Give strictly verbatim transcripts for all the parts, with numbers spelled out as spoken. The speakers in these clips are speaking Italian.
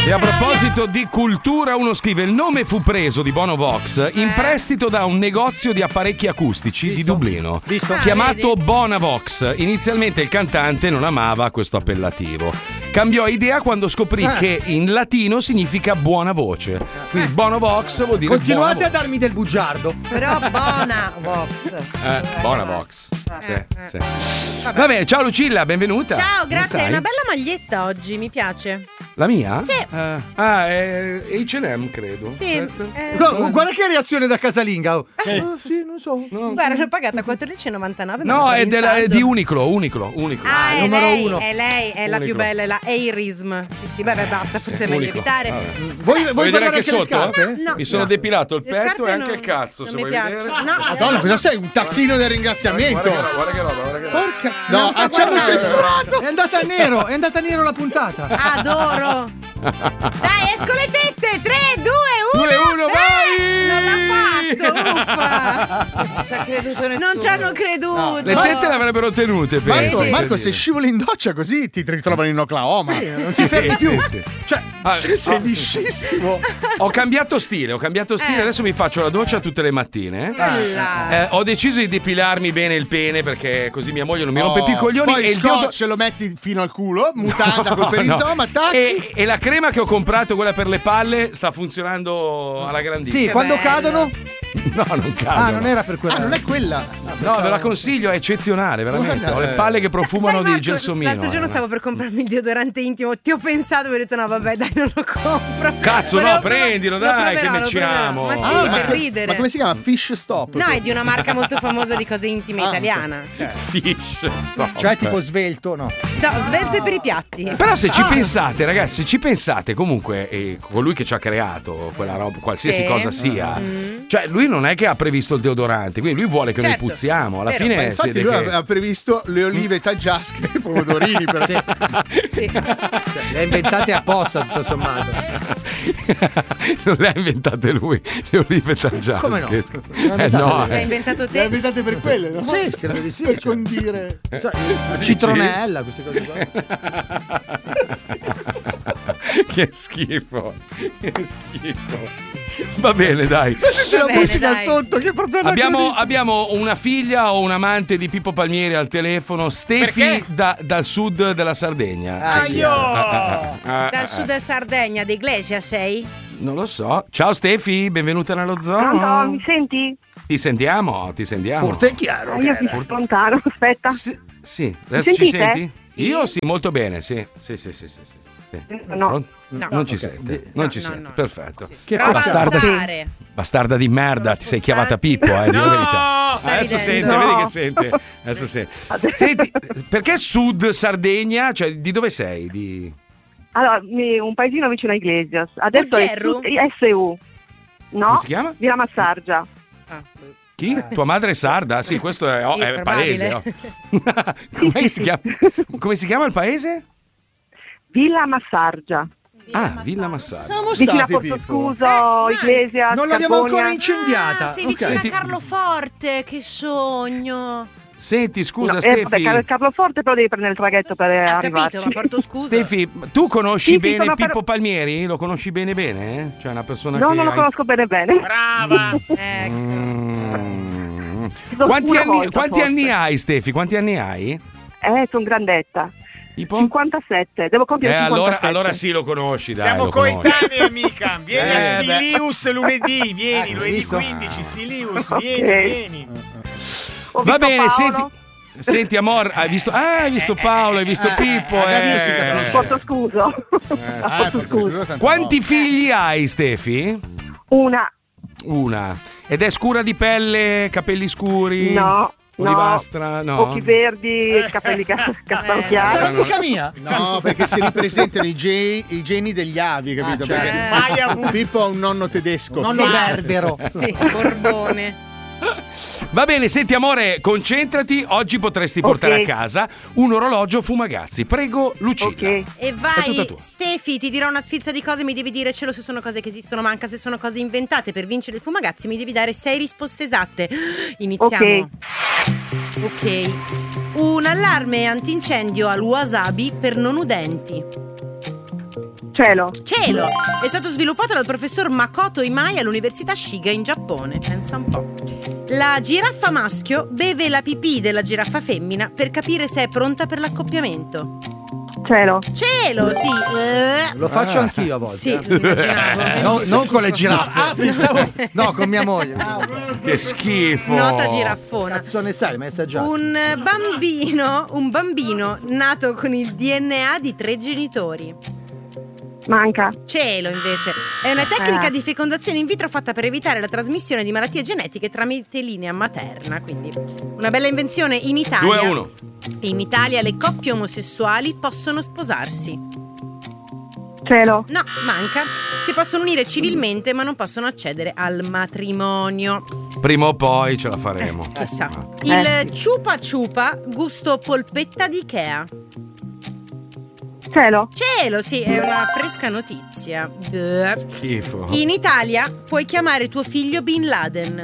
E a proposito di cultura, uno scrive: il nome fu preso di Bono Vox in prestito da un negozio di apparecchi acustici Visto? di Dublino Visto? chiamato Ah, vedi? Bonavox. Inizialmente il cantante non amava questo appellativo. Cambiò idea quando scoprì Ah. che in latino significa buona voce. Quindi Bonavox vuol dire Continuate buona a darmi del bugiardo. Però buona Vox. Eh, Bonavox. Sì, sì. Va bene, ciao Lucilla, benvenuta. Ciao, Come grazie. È stai? una bella maglietta oggi, mi piace. La mia? Sì. Eh, ah, è H and M, credo. Sì. eh, Gu- Guarda che reazione da casalinga. Oh. Ah, sì, non so. Guarda, l'ho pagata quattordici e novantanove. ma No, la è, in della- è saldo. di Uniclo, Uniclo, Uniclo. Ah, è numero lei, uno. è lei, è la Uniclo. più bella, è la Airism. Sì, sì, vabbè, basta, forse è meglio Uniclo. evitare. Vabbè. Vuoi, Vuoi vuoi vedere guardare anche anche le sotto? scarpe? No, Mi sono no. depilato il Le petto scarpe e anche non- il cazzo, non se mi vuoi piacciono. vedere. No, Madonna, cosa sei? Un tacchino del ringraziamento. Guarda che roba, guarda che roba, guarda che roba. Porca. Non No, sto ah, ci hanno guardando. censurato. È andata a nero, è andata a nero la puntata. Adoro. Dai, esco le tette. tre, due, uno. due, uno, vai! Non l'ha fatto. Uffa. Non ci ha creduto nessuno. Non ci hanno creduto. Le tette le avrebbero tenute, Marco, penso. sì. Marco, se scivoli in doccia così ti ritrovano in Oklahoma. non si ferma Sì, più. sì, sì. Cioè, Ah, sei ah. liscissimo. Ho cambiato stile, ho cambiato stile, Eh. adesso mi faccio la doccia tutte le mattine. Bella. Eh, ho deciso di depilarmi bene il pene perché così mia moglie non mi rompe più i coglioni. Poi e il scotch deodo- lo metti fino al culo, mutanda col No, perizoma, no. tac. E, e la crema che ho comprato, quella per le palle, sta funzionando alla grandissima. Sì, quando bello. cadono? No, non cadono. Ah, non era per quella. Ah, non è quella. No, ve la consiglio, è eccezionale, veramente. Guarda, Ho le palle che Sa- profumano sai, di Marco, gelsomino. L'altro giorno eh. stavo per comprarmi il deodorante intimo. Ti ho pensato e ho detto: no, vabbè, dai, non lo compro. Cazzo, Volevo no, prov- prendilo, lo dai, proverò, che lo matchiamo. proverò. Ma sì, Ah, per ma, ridere. ma come si chiama? Fish Stop. No, è di una marca molto famosa di cose intime Ah, italiana. Fish, stop. Cioè, tipo svelto, no? No, svelto e per i piatti. Però se ci Ah. pensate, ragazzi, se ci pensate, comunque, eh, colui che ci ha creato quella roba, qualsiasi Sì. cosa sia, Mm. cioè lui non è che ha previsto il deodorante, quindi lui vuole che Certo. noi puzziamo. Alla Vero. fine Ma infatti siete lui che- aveva previsto le olive taggiasche e i pomodorini per Sì. le ha inventate apposta, tutto sommato. non le ha inventate lui, le olive taggiasche. Come no? Eh, no, Cosa hai eh. inventato Le ha te? inventate per quelle, no? Sì, credo di sì. Per condire. Sai, la citronella, queste cose qua. Che schifo, che schifo. Va bene, dai. Senti la bene, musica dai. sotto che è proprio Abbiamo, anacronismo. abbiamo una figlia o un amante di Pippo Palmieri al telefono, Stefi da- dal sud della Sardegna. Ah, Sì, io! ah, ah, ah, ah, Dal sud Sardegna, di Iglesia sei? Non lo so. Ciao Stefi, benvenuta nello zoo. Pronto, mi senti? Ti sentiamo, ti sentiamo. Forte e chiaro. Ah, io ti sto lontano, aspetta. Sì, sì. Adesso Mi ci sentite? senti? Sì. Io sì, molto bene, sì. Sì, sì, sì, sì, sì. Sì. No. Pronto? No. Non ci Ok. sente, Di- non no, ci no, sente, no. perfetto. Che Prova a bastarda. alzare. Bastarda di merda, ti sei chiamata Pippo, eh, di No! verità. Stai Adesso ridendo. sente, No. vedi che sente. Adesso sente. Senti, perché sud Sardegna? Cioè, di dove sei? Di... Allora, mi- un paesino vicino a Iglesias. Adesso è Gerru? tut- S U. No? Come si chiama? Villa Massargia. Ah. Chi? Tua madre è sarda? Sì, questo è, oh, Sì, è palese. probabile. oh. Come si chiama? Come si chiama il paese? Villa Massargia. Ah, Villa Massaro. Siamo Vicino a stati, Porto Pippo. Scuso, Eh, Iglesias, Non l'abbiamo Carbonia. ancora incendiata. Ah, sei Ok. vicino Senti- a Carloforte, che sogno. Senti, scusa, No, eh, Stefi. vabbè, Car- Carloforte però devi prendere il traghetto per Ho arrivarci. capito, ma Porto Scuso. Stefi, tu conosci Sì, sì, bene sono per- Pippo Palmieri? Lo conosci bene bene? eh? Cioè una persona No, che non lo hai- conosco bene bene. Brava. Ecco. Mm. Sono Quanti, una anni, volta, quanti forse. anni hai, Stefi? Quanti anni hai? Eh, sono grandetta. Tipo? cinquantasette. Devo Eh, compiere allora, cinquantasette. allora sì, lo conosci, dai. Siamo lo conosci. coetanei, amica. Vieni Eh, a beh. Silius lunedì. Vieni, Eh, lunedì visto? quindici. Silius, vieni, Ok. vieni. Ho Va visto bene, Paolo. senti. Senti, amor, hai visto, ah, hai visto Paolo, hai visto Pippo. adesso eh. si capisce. Porto Scuso. Eh, Ah, Porto sì, Scuso. sì, Quanti figli hai, Stefi? Una. Una. Ed è scura di pelle, capelli scuri? No. Olivastra? No. Occhi verdi, capelli ca- castanchiari. Sarà mica mia? No, perché si ripresentano i, ge- i geni degli avi, capito? Ah, Perché certo. Mai avuto. Pippo ha un nonno tedesco. Nonno Sì. berbero. Sì, Borbone. Va bene, senti amore, concentrati. Oggi potresti portare Ok. a casa un orologio Fumagazzi. Prego, Lucilla. Ok. E È tutta vai, tua. Stefi, ti dirò una sfilza di cose, mi devi dire cielo se sono cose che esistono, manca se sono cose inventate. Per vincere il Fumagazzi mi devi dare sei risposte esatte. Iniziamo. Ok. Un allarme antincendio al wasabi per non udenti. Cielo. Cielo. È stato sviluppato dal professor Makoto Imai all'Università Shiga in Giappone. Pensa un po'. La giraffa maschio beve la pipì della giraffa femmina per capire se è pronta per l'accoppiamento. Cielo. Cielo, sì. Uh, Lo faccio anch'io a volte. Sì, eh. immaginavo. No, non con le giraffe. Ah, pensavo. No, con mia moglie. Che schifo. Nota giraffona. Cazzo ne sai, l'hai assaggiato? Un bambino, un bambino nato con il D N A di tre genitori. Manca. Cielo, invece, è una tecnica Ah. di fecondazione in vitro fatta per evitare la trasmissione di malattie genetiche tramite linea materna. Quindi una bella invenzione in Italia. due a uno. In Italia le coppie omosessuali possono sposarsi. Cielo. No, manca. Si possono unire civilmente, ma non possono accedere al matrimonio. Prima o poi ce la faremo. Eh, chissà. Eh. Il ciupa ciupa gusto polpetta di Ikea. Cielo. Cielo, sì, è una fresca notizia. Bleh. Schifo. In Italia puoi chiamare tuo figlio Bin Laden.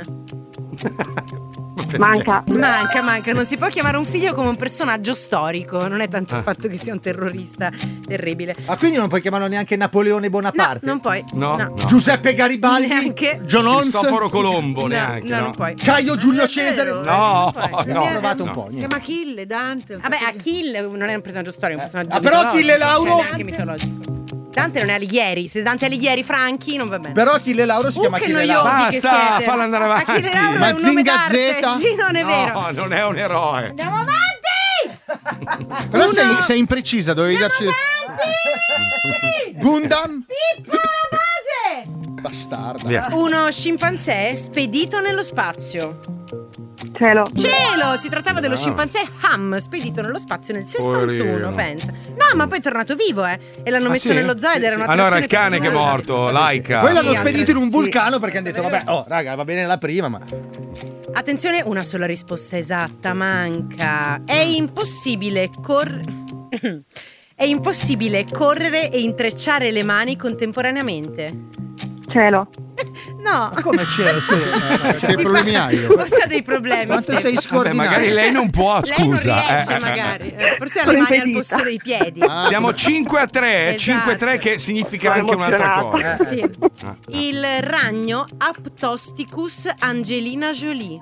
Manca. Manca, manca. Non si può chiamare un figlio come un personaggio storico. Non è tanto il fatto che sia un terrorista terribile. Ma quindi non puoi chiamarlo neanche Napoleone No, Bonaparte? non puoi. No, no. Giuseppe Garibaldi? Neanche. John Holmes? Cristoforo Colombo, No, neanche. no, No, non puoi. Caio Giulio Non è Cesare? vero, No, non puoi. no. Abbiamo provato un no. po'. Si niente. chiama Achille, Dante. un Vabbè, sacco di- Achille non è un personaggio storico, è un personaggio Ah, però mitologico. Achille Lauro? Cioè, neanche mitologico. Dante non è Alighieri. Se Dante è Alighieri, Franchi, non va bene. Però Achille Lauro si Uh, chiama che Achille noiosi Lauro. che Basta, siete. falla andare avanti. Achille Lauro è un Mazinga nome d'arte. Z? Sì, non è vero. No, non è un eroe. Andiamo avanti! Però Uno- sei, sei imprecisa, dovevi darci. Gundam? Pippo la base! Bastarda. Via. Uno scimpanzé spedito nello spazio. Cielo. Cielo! Si trattava dello Ah. scimpanzé Ham, spedito nello spazio nel sessantuno, Poverino. pensa. No, ma poi è tornato vivo, eh. E l'hanno Ah, messo sì? nello zoo ed era una Allora il cane che è morto, Laika. Poi l'hanno Sì, spedito in un sì. vulcano perché hanno detto vabbè, oh raga, va bene la prima, ma Attenzione, una sola risposta esatta manca. È impossibile cor... È impossibile correre e intrecciare le mani contemporaneamente. Cielo. No. come c'è? Cioè, Che problemi hai? Forse ha dei problemi. quanto Stefano. sei Vabbè, scordinato? magari lei non può, Lei non scusa. riesce eh. magari. Eh, Forse ha Sono le mani al impedita. posto dei piedi. Ah, Siamo cinque a tre, Esatto. cinque a tre che significa Sono anche un'altra emozionata. cosa. Sì. Il ragno Aptosticus Angelina Jolie.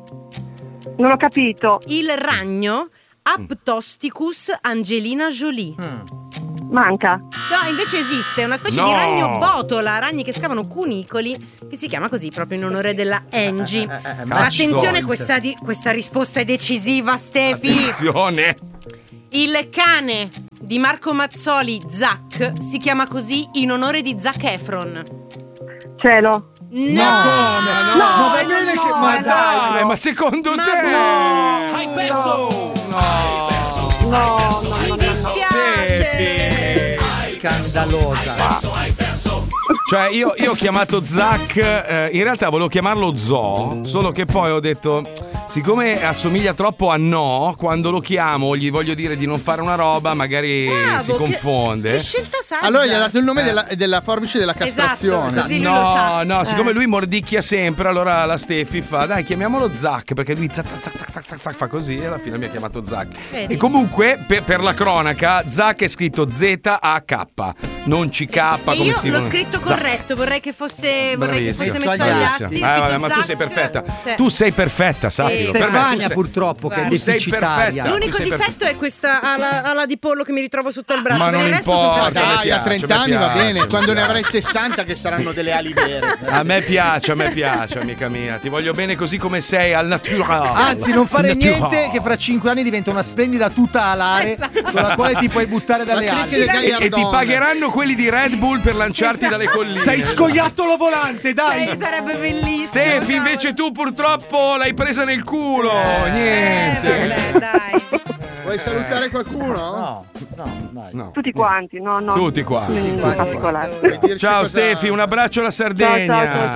Non ho capito. Il ragno Aptosticus Angelina Jolie. Mm. Manca. No, invece esiste una specie No. di ragno botola, ragni che scavano cunicoli, che si chiama così proprio in onore della Angie. Eh, eh, eh, Ma attenzione, cazzo. questa, di- questa risposta è decisiva, Stefi. Attenzione. Il cane di Marco Mazzoli, Zac, si chiama così in onore di Zac Efron. Cielo. No! come? No, ma va bene che no, ma no. dai, Dai, ma secondo Ma te? no. Hai perso. No, no, no. Mi dispiace! scandalosa. Cioè io, io ho chiamato Zac, eh, in realtà volevo chiamarlo Zoo, solo che poi ho detto, siccome assomiglia troppo a No, quando lo chiamo gli voglio dire di non fare una roba, magari Bravo, si che- confonde. Che scelta saggia. Allora gli ha dato il nome della, della forbice della castrazione. Esatto, così lui no, lo sa. no, siccome Eh. lui mordicchia sempre, allora la Stefi fa, dai, chiamiamolo Zac, perché lui zac, zac, zac, zac, zac, zac, fa così e alla fine mi ha chiamato Zac. Vedi? E comunque, per, per la cronaca, Zac è scritto Z A K, non C K E come io scrivono. l'ho scritto Zac. corretto, vorrei che fosse, vorrei che fosse Bravissimo, messo agli bravissimo. atti. Eh, vabbè, scritto ma tu Zac. sei perfetta. Sì. Tu sei perfetta, sappilo. Sì. Per me tu Stefania sei- purtroppo che è Guarda. Tu sei deficitaria. perfetta. L'unico tu sei difetto è questa ala, ala di pollo che mi ritrovo sotto il braccio. Ma Per non il resto importa, sono a me perfetta. Dai, a piace, trenta a me anni va piace. bene, quando ne avrai sessanta che saranno delle ali vere. A me piace, a me piace, amica mia. Ti voglio bene così come sei, al naturale. Anzi, non fare Naturale. niente che fra cinque anni diventa una splendida tuta alare Esatto. con la quale ti puoi buttare dalle La ali. cricche del E, e ti Gagliardone. pagheranno quelli di Red Bull per lanciarti Esatto. dalle colline. Sei scoiattolo volante, dai! Sì, sarebbe bellissimo. Stefi, cavolo. invece tu purtroppo l'hai presa nel culo. Eh, Niente. vabbè, dai. Vuoi salutare qualcuno? No, no, dai. No. Tutti quanti, no, no. Tutti qua. In quanti. particolare. Vuoi dirci Ciao cosa- Stefi, un abbraccio alla Sardegna. Ciao, ciao, ciao,